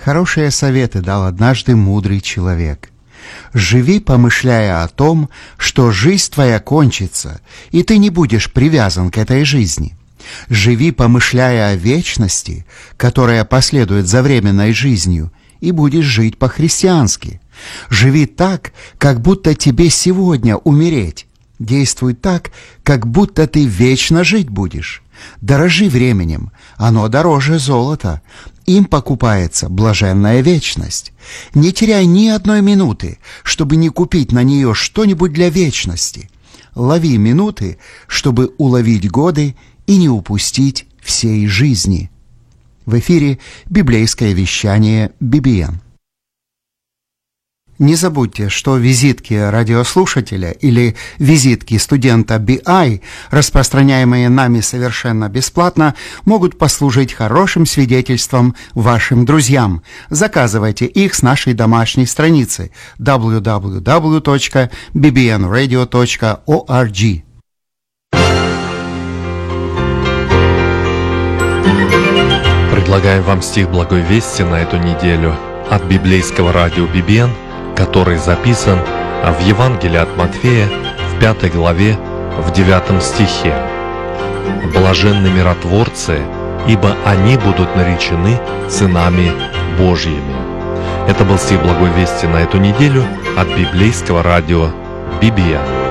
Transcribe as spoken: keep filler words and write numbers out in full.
Хорошие советы дал однажды мудрый человек. Живи, помышляя о том, что жизнь твоя кончится, и ты не будешь привязан к этой жизни. Живи, помышляя о вечности, которая последует за временной жизнью, и будешь жить по-христиански. Живи так, как будто тебе сегодня умереть. Действуй так, как будто ты вечно жить будешь. Дорожи временем, оно дороже золота. Им покупается блаженная вечность. Не теряй ни одной минуты, чтобы не купить на нее что-нибудь для вечности. Лови минуты, чтобы уловить годы и не упустить всей жизни. В эфире библейское вещание би би эн. Не забудьте, что визитки радиослушателя или визитки студента би ай, распространяемые нами совершенно бесплатно, могут послужить хорошим свидетельством вашим друзьям. Заказывайте их с нашей домашней страницы дабл ю дабл ю дабл ю точка би би эн радио точка орг. Предлагаем вам стих Благой Вести на эту неделю от библейского радио би би эн, который записан в Евангелии от Матфея в пятой главе в девятом стихе. «Блаженны миротворцы, ибо они будут наречены сынами Божьими». Это был стих Благой Вести на эту неделю от библейского радио би би эн.